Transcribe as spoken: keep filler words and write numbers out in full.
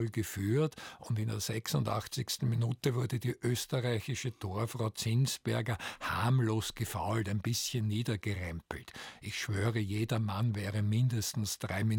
geführt und in der sechsundachtzigsten Minute wurde die österreichische Torfrau Zinsberger harmlos gefoult, ein bisschen niedergerempelt. Ich schwöre, jeder Mann wäre mindestens drei Minuten